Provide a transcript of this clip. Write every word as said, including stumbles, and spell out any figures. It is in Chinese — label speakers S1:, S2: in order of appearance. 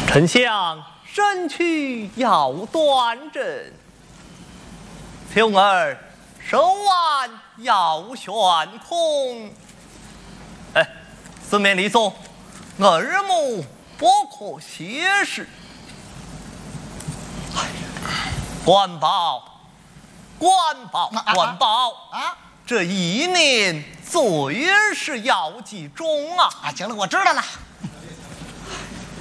S1: 丞相身躯要端正，雄儿手腕要悬空。哎，四面礼坐，耳目不可斜视。官保，官保，官保
S2: 啊！
S1: 这一年最是要集中啊！
S2: 啊，行了，我知道了。